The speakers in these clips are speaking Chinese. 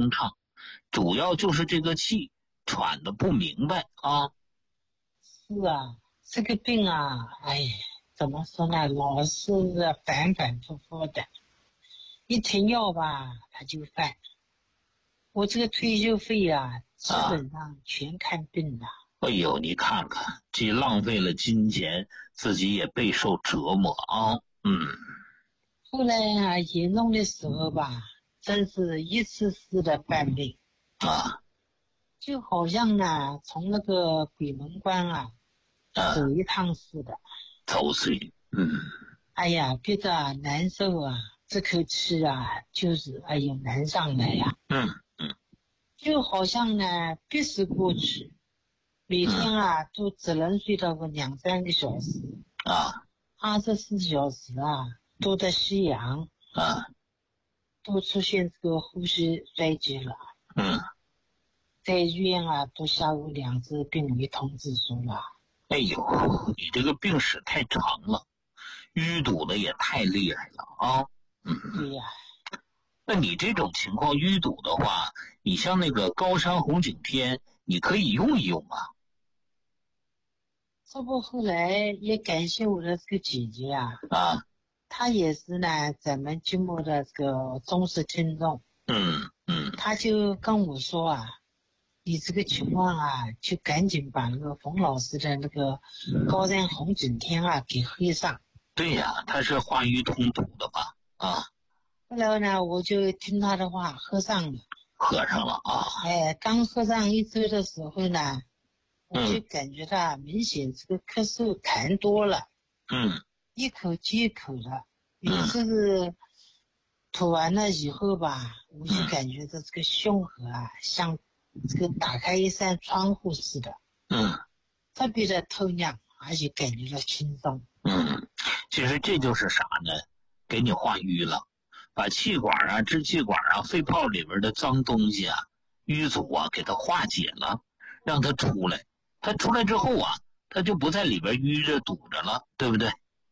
通畅，主要就是这个气喘的不明白啊。 是啊，这个病啊，哎，怎么说呢，老是反反复复的，一停药吧他就犯。我这个退休费啊，基本上全看病了。 哎呦，你看看，既浪费了金钱，自己也备受折磨啊。 后来啊，严重的时候吧，真是一次次的犯病啊， 就好像呢从那个鬼门关啊走一趟似的。 走水。 哎呀，觉得难受啊，这口气啊，就是哎呦难上来呀。就好像呢必须过去，每天啊都只能睡到个2-3个小时啊 ，24小时啊都在吸氧啊， 都出现这个呼吸衰竭了。在医院啊都下过2次病危通知书了。 哎呦，你这个病史太长了，淤堵的也太厉害了啊。 对呀。 那你这种情况淤堵的话，你像那个高山红景天，你可以用一用啊。 这不后来也感谢我的这个姐姐啊，她也是呢咱们节目的这个忠实听众。她就跟我说啊，你这个情况啊，就赶紧把那个冯老师的那个高山红景天啊给喝上。 对呀，他是化瘀通堵的吧？ 后来呢，我就听他的话喝上了。 喝上了啊。 哎，刚喝上1周的时候呢，我就感觉到明显这个咳嗽痰多了。一口接一口的，每次是吐完了以后吧，我就感觉到这个胸口啊，像这个打开一扇窗户似的。特别的透亮，而且感觉到轻松。 其实这就是啥呢？给你化瘀了，把气管啊、支气管啊、肺泡里边的脏东西啊、瘀阻啊，给它化解了，让它出来。它出来之后啊，它就不在里边淤着堵着了，对不对？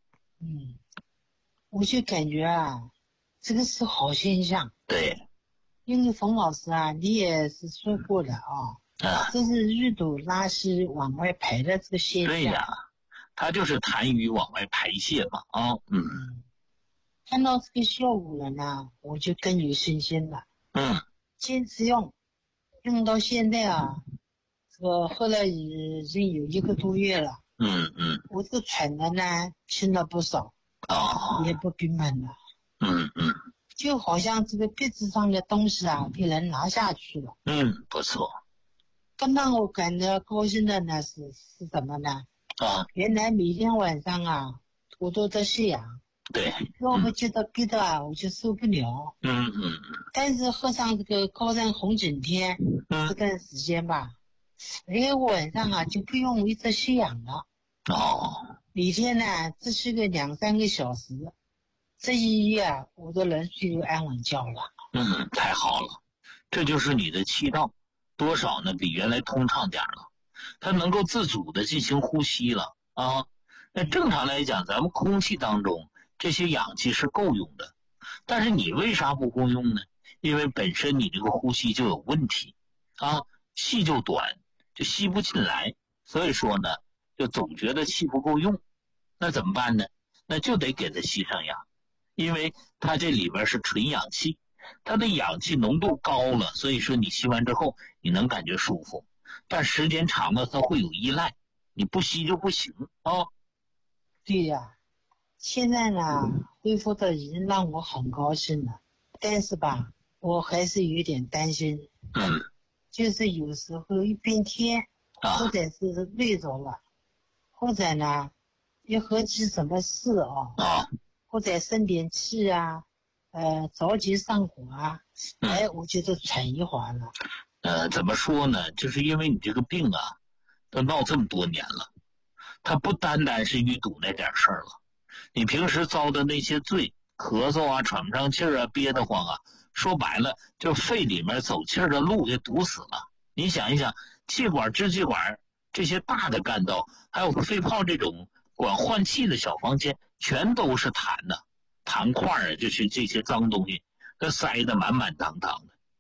我就感觉啊，这个是好现象。 对， 因为冯老师啊，你也是说过的啊，这是淤堵拉稀往外排的这个现象。 对呀，它就是痰瘀往外排泄嘛啊。 看到这个效果了呢，我就更有信心了。坚持用到现在啊，这个后来已经有1个多月了。我这个喘的呢轻了不少，也不郁闷了。就好像这个鼻子上的东西啊被人拿下去了。 不错。 更让我感到高兴的呢是什么呢？原来每天晚上啊我都在吸氧。 对， 要不觉得憋的啊我就受不了。但是喝上这个高山红景天这段时间吧，晚上啊就不用一直吸氧了。每天呢只吸个2-3个小时，这一夜啊我都能睡个安稳觉了。 太好了，这就是你的气道多少呢比原来通畅点了，它能够自主的进行呼吸了啊。那正常来讲，咱们空气当中这些氧气是够用的，但是你为啥不够用呢？因为本身你这个呼吸就有问题啊，气就短，就吸不进来，所以说呢就总觉得气不够用。那怎么办呢？那就得给它吸上氧，因为它这里边是纯氧气，它的氧气浓度高了，所以说你吸完之后你能感觉舒服，但时间长了它会有依赖，你不吸就不行啊。 对呀，现在呢恢复的已经让我很高兴了，但是吧我还是有点担心。就是有时候一变天或者是累着了，或者呢一合计什么事或者生点气啊，着急上火啊，我觉得喘一会儿了。 怎么说呢？就是因为你这个病啊，都闹这么多年了，它不单单是淤堵那点事儿了。你平时遭的那些罪，咳嗽啊、喘不上气儿啊、憋得慌啊，说白了，就肺里面走气儿的路给堵死了。你想一想，气管、支气管这些大的干道，还有肺泡这种管换气的小房间，全都是痰的，痰块啊，就是这些脏东西，它塞得满满当当的。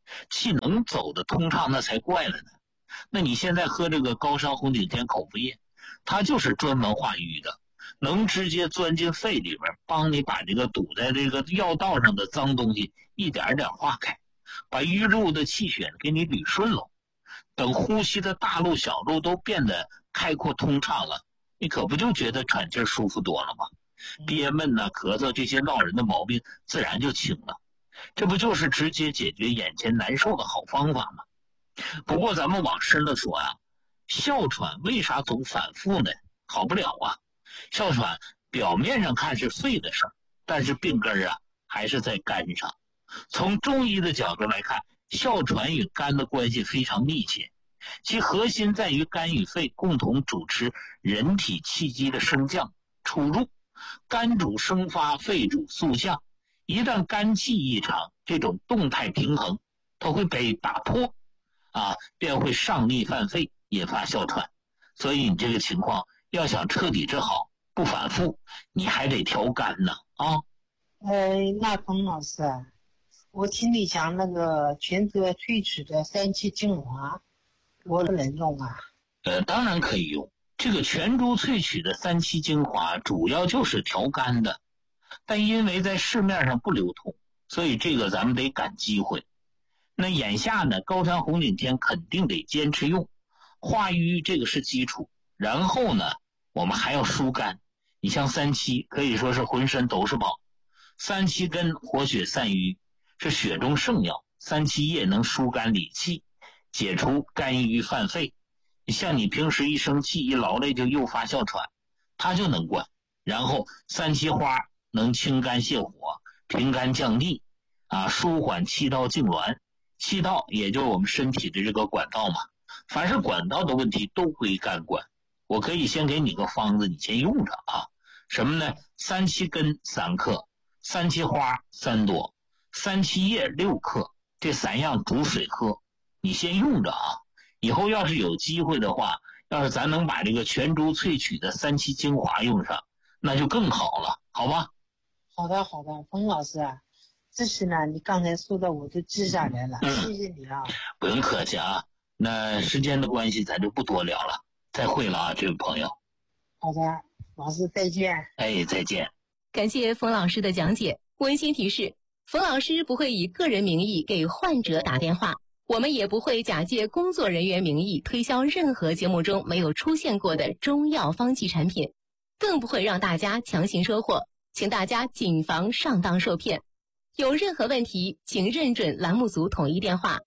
气能走得通畅那才怪了呢。那你现在喝这个高山红景天口服液，它就是专门化瘀的，能直接钻进肺里边，帮你把这个堵在这个药道上的脏东西一点点化开，把淤入的气血给你捋顺了。等呼吸的大路小路都变得开阔通畅了，你可不就觉得喘气舒服多了吗？憋闷呐、咳嗽这些闹人的毛病自然就轻了。这不就是直接解决眼前难受的好方法吗？不过咱们往深了说啊，哮喘为啥总反复呢？好不了啊！哮喘表面上看是肺的事儿，但是病根啊还是在肝上。从中医的角度来看，哮喘与肝的关系非常密切，其核心在于肝与肺共同主持人体气机的升降出入，肝主生发，肺主肃降。一旦肝气异常，这种动态平衡它会被打破便会上逆犯肺，引发哮喘。所以你这个情况要想彻底治好不反复，你还得调肝呢那冯老师，我听你讲那个全泽萃取的3七精华，我能用啊？ 当然可以用。这个全株萃取的3七精华主要就是调肝的，但因为在市面上不流通，所以这个咱们得赶机会。那眼下呢，高山红景天肯定得坚持用，化瘀这个是基础，然后呢我们还要疏肝。你像3七可以说是浑身都是宝，3七根活血散瘀，是血中圣药，3七叶能疏肝理气，解除肝郁犯肺。像你平时一生气一劳累就诱发哮喘，它就能管。然后3七花能清肝泻火，平肝降逆舒缓气道痉挛。气道也就是我们身体的这个管道嘛，凡是管道的问题都归肝管。我可以先给你个方子，你先用着什么呢？3七根3克，3七花3朵，3七叶6克，这3样煮水喝，你先用着以后要是有机会的话，要是咱能把这个全株萃取的3七精华用上，那就更好了，好吧？ 好的，冯老师这些呢你刚才说的我都记下来了，谢谢你啊。 不用客气那时间的关系咱就不多聊了，再会了这位朋友。 好的，老师再见。 再见。 感谢冯老师的讲解。温馨提示，冯老师不会以个人名义给患者打电话，我们也不会假借工作人员名义推销任何节目中没有出现过的中药方剂产品，更不会让大家强行收货，请大家谨防上当受骗。有任何问题，请认准栏目组统一电话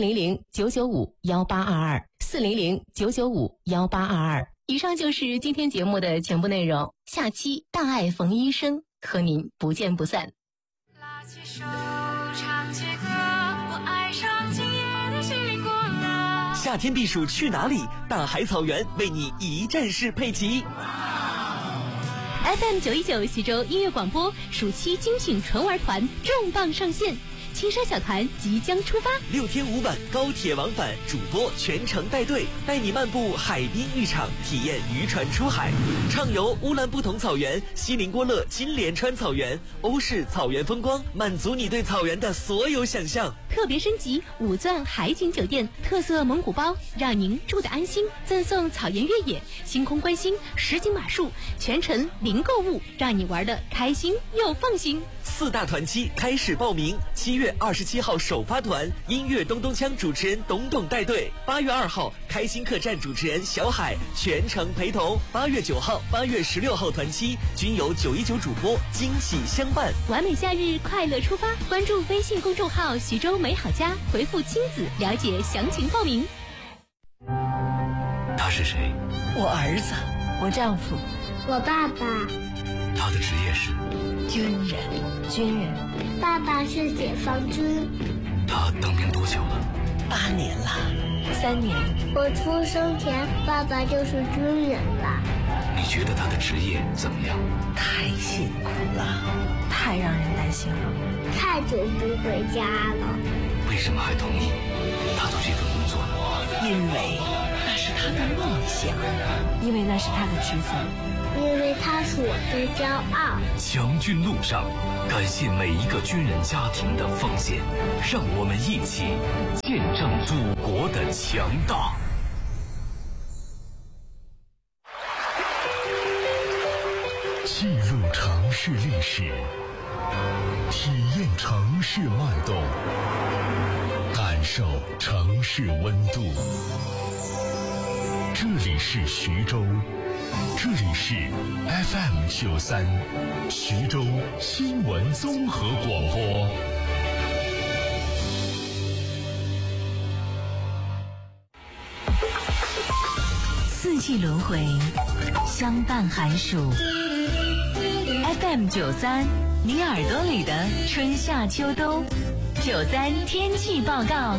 400-995-1822，400-995-1822。以上就是今天节目的全部内容，下期大爱冯医生和您不见不散。 拉起手唱起歌，我爱上今夜的心灵过了。 夏天避暑去哪里？大海草原为你一站式配齐。 FM 919徐州音乐广播暑期精品纯玩团重磅上线，青山小团即将出发 ，6天5晚高铁往返，主播全程带队，带你漫步海滨浴场，体验渔船出海，畅游乌兰布统草原、锡林郭勒金莲川草原、欧式草原风光，满足你对草原的所有想象。 特别升级5钻海景酒店，特色蒙古包，让您住得安心，赠送草原越野、星空观星、实景马术，全程零购物，让你玩得开心又放心。 4大团期开始报名，7月27号首发团，音乐咚咚锵主持人董董带队；8月2号开心客栈主持人小海全程陪同；8月9号、8月16号团期均由919主播惊喜相伴。 完美夏日快乐出发，关注微信公众号徐州美好家，回复亲子了解详情报名。 他是谁？ 我儿子，我丈夫， 我爸爸。 他的职业是军人。 爸爸是解放军。 他当兵多久了 ？8年了，3年。 我出生前爸爸就是军人了。 你觉得他的职业怎么样？ 太辛苦了，太让人担心了。 太久不回家了。 为什么还同意他做这份工作呢？ 因为那是他的梦想，因为那是他的职责。 因为他是我的骄傲。 强军路上，感谢每一个军人家庭的奉献，让我们一起见证祖国的强大。 记录城市历史，体验城市脉动，感受城市温度。这里是徐州，这里是 FM93 徐州新闻综合广播。 四季轮回，相伴寒暑。FM93，你耳朵里的春夏秋冬。93天气报告。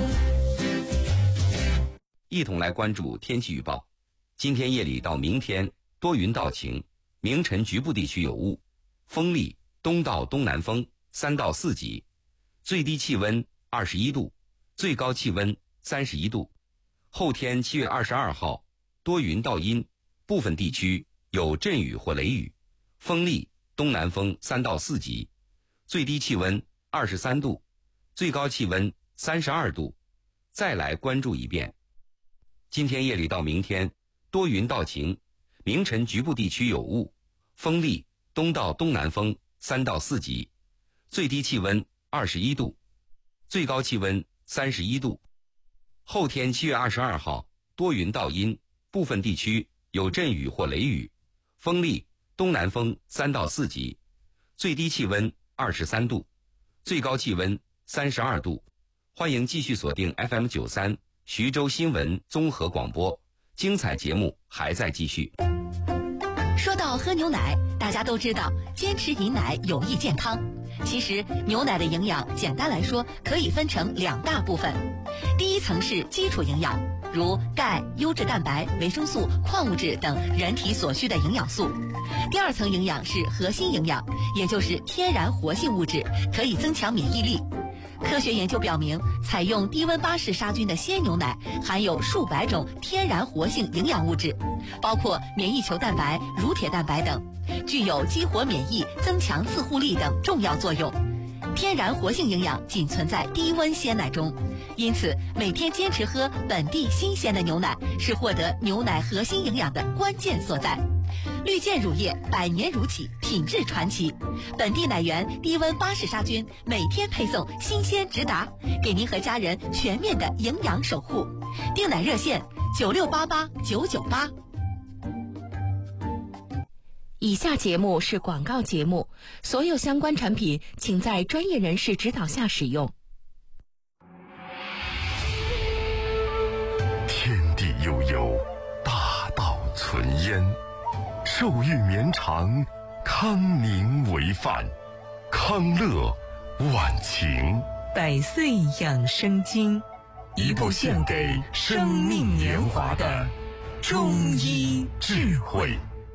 一同来关注天气预报。今天夜里到明天多云到晴，明晨局部地区有雾，风力东到东南风3到4级，最低气温21度，最高气温31度。后天7月22号多云到阴，部分地区有阵雨或雷雨，风力东南风3到4级，最低气温23度，最高气温32度。再来关注一遍。今天夜里到明天多云到晴，明晨局部地区有雾，风力东到东南风3到4级，最低气温21度，最高气温31度。后天7月22号多云到阴，部分地区有阵雨或雷雨，风力东南风3到4级，最低气温23度，最高气温32度。欢迎继续锁定 FM93 徐州新闻综合广播，精彩节目还在继续。 说到喝牛奶，大家都知道坚持饮奶有益健康。其实牛奶的营养简单来说可以分成2大部分。第一层是基础营养，如钙、优质蛋白、维生素、矿物质等人体所需的营养素。第二层营养是核心营养，也就是天然活性物质，可以增强免疫力。科学研究表明，采用低温巴氏杀菌的鲜牛奶含有数百种天然活性营养物质，包括免疫球蛋白、乳铁蛋白等，具有激活免疫、增强自护力等重要作用。天然活性营养仅存在低温鲜奶中，因此每天坚持喝本地新鲜的牛奶是获得牛奶核心营养的关键所在。绿箭乳业100年如起，品质传奇，本地奶源低温巴氏杀菌，每天配送新鲜直达，给您和家人全面的营养守护。订奶热线96889998。 以下节目是广告节目，所有相关产品请在专业人士指导下使用。 天地悠悠，大道存焉，寿育绵长，康宁为范，康乐晚晴。 100岁养生经， 一部献给生命年华的中医智慧。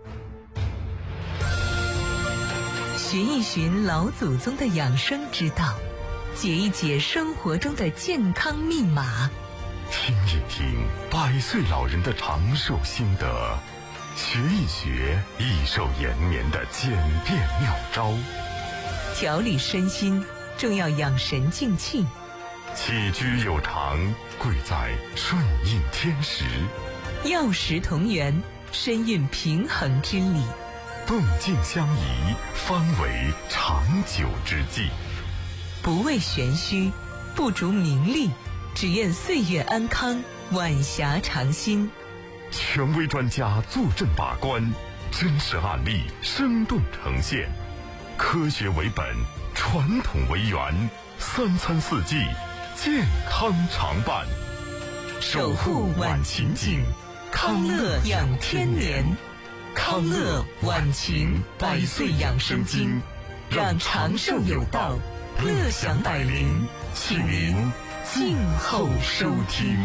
寻一寻老祖宗的养生之道，解一解生活中的健康密码， 听一听100岁老人的长寿心得，学一学益寿延年的简便妙招， 调理身心正要养神静气。 起居有常，贵在顺应天时， 药食同源，深蕴平衡之理。 动静相宜，方为长久之计。 不为玄虚，不逐名利，只愿岁月安康，晚霞长新。 权威专家坐镇把关，真实案例生动呈现，科学为本，传统为源，3餐4季健康常伴， 守护晚晴景，康乐养天年。康乐晚晴100岁养生经，让长寿有道，乐享百龄，请您静候收听。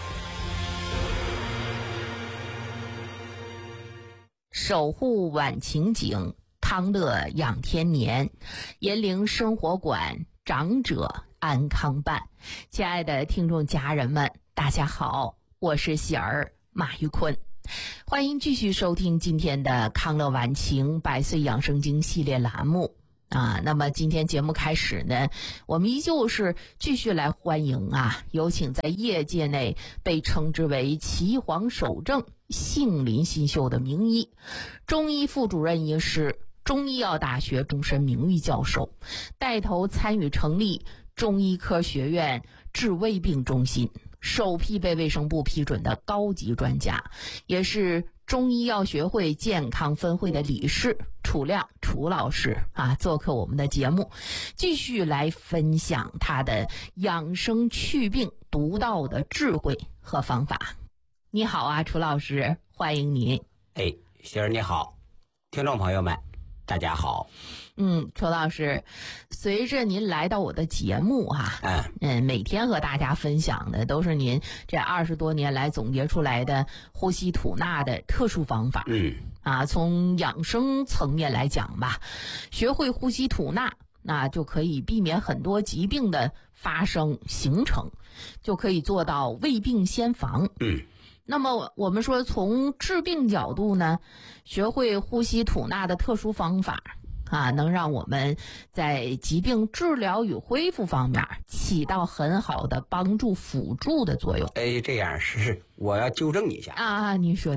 守护晚晴景，康乐养天年，银铃生活馆，长者安康办。亲爱的听众家人们，大家好，我是喜儿马玉坤。 欢迎继续收听今天的康乐晚晴百岁养生经系列栏目那么今天节目开始呢，我们依旧是继续来欢迎有请在业界内被称之为岐黄首正杏林新秀的名医，中医副主任医师，中医药大学终身名誉教授，带头参与成立中医科学院治胃病中心，首批被卫生部批准的高级专家，也是中医药学会健康分会的理事楚亮楚老师做客我们的节目，继续来分享他的养生祛病独到的智慧和方法。你好楚老师，欢迎您。 媳儿你好，听众朋友们大家好。 楚老师，随着您来到我的节目每天和大家分享的都是您这20多年来总结出来的呼吸吐纳的特殊方法。从养生层面来讲吧，学会呼吸吐纳，那就可以避免很多疾病的发生形成，就可以做到未病先防。那么我们说从治病角度呢，学会呼吸吐纳的特殊方法能让我们在疾病治疗与恢复方面起到很好的帮助辅助的作用。 这样是我要纠正你一下您说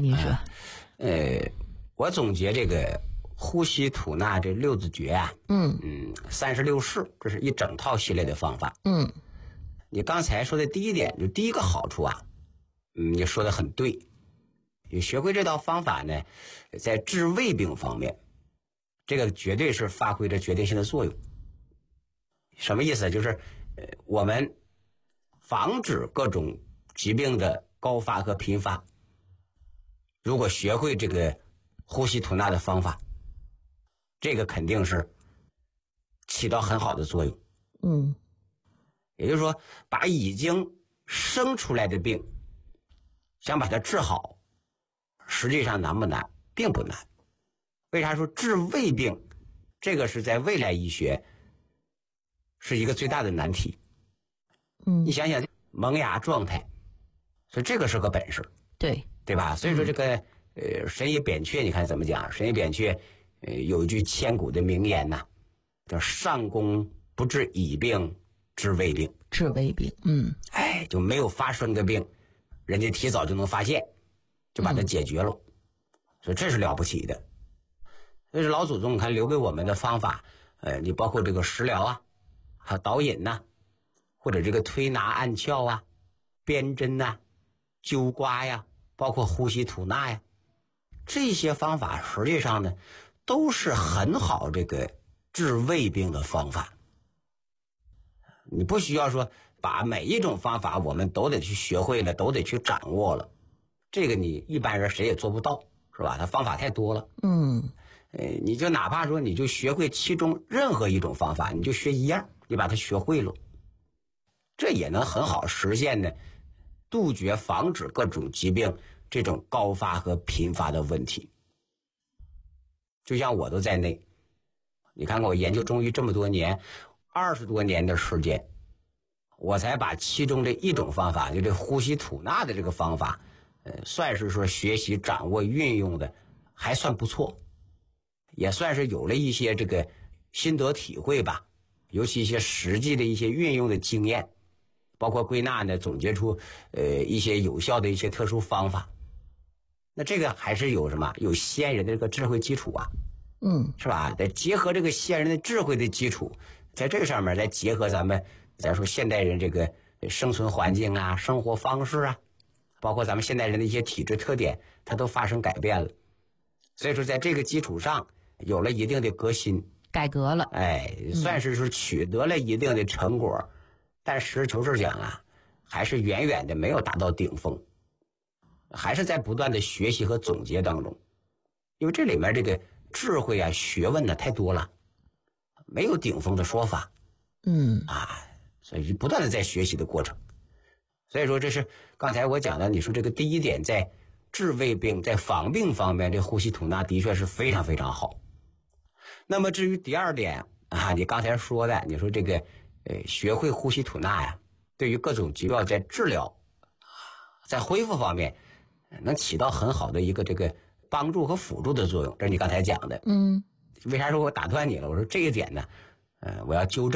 我总结这个呼吸吐纳这6字诀36式，这是一整套系列的方法。你刚才说的第一点，就第一个好处你说的很对。你学会这套方法呢，在治胃病方面，这个绝对是发挥着决定性的作用。什么意思？就是我们防止各种疾病的高发和频发，如果学会这个呼吸吐纳的方法，这个肯定是起到很好的作用。也就是说，把已经生出来的病想把它治好，实际上难不难？并不难。为啥说治胃病这个是在未来医学是一个最大的难题？你想想萌芽状态，所以这个是个本事，对吧？所以说这个神医扁鹊，你看怎么讲？神医扁鹊有一句千古的名言叫上工不治已病，治胃病。 治胃病， 就没有发生的病，人家提早就能发现，就把它解决了。所以这是了不起的。这是老祖宗看留给我们的方法，你包括这个食疗还有导引或者这个推拿按窍编针灸刮包括呼吸吐纳这些方法实际上呢都是很好这个治胃病的方法。你不需要说把每一种方法我们都得去学会了，都得去掌握了，这个你一般人谁也做不到，是吧？它方法太多了。你就哪怕说你就学会其中任何一种方法，你就学一样，你把它学会了，这也能很好实现呢杜绝防止各种疾病这种高发和频发的问题。就像我都在内，你看看我研究中医这么多年，20多年的时间，我才把其中的一种方法，就这呼吸吐纳的这个方法算是说学习掌握运用的还算不错，也算是有了一些这个心得体会吧，尤其一些实际的一些运用的经验，包括归纳呢总结出一些有效的一些特殊方法。那这个还是有什么？有先人的这个智慧基础是吧？再结合这个先人的智慧的基础，在这个上面再结合咱说现代人这个生存环境生活方式包括咱们现代人的一些体质特点，它都发生改变了。所以说在这个基础上有了一定的革新改革了， 算是说取得了一定的成果，但实事求是讲还是远远的没有达到顶峰，还是在不断的学习和总结当中。因为这里面这个智慧学问太多了，没有顶峰的说法。所以不断的在学习的过程。所以说这是刚才我讲的，你说这个第一点，在治胃病在防病方面，这呼吸吐纳的确是非常非常好。那么至于第二点你刚才说的，你说这个学会呼吸吐纳对于各种疾病在治疗在恢复方面能起到很好的一个这个帮助和辅助的作用。这是你刚才讲的。 嗯， 为啥说我打断你了？我说这一点呢，我要纠正。